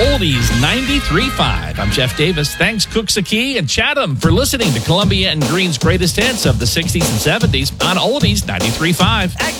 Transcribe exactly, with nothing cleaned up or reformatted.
Oldies ninety-three point five. I'm Jeff Davis. Thanks, Cooksakee and Chatham, for listening to Columbia and Green's greatest hits of the sixties and seventies on Oldies ninety-three point five.